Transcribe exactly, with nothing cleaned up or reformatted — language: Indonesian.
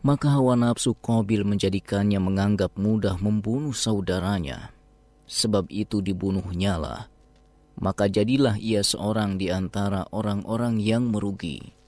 Maka hawa nafsu Qabil menjadikannya menganggap mudah membunuh saudaranya. Sebab itu dibunuhnyalah. Maka jadilah ia seorang di antara orang-orang yang merugi.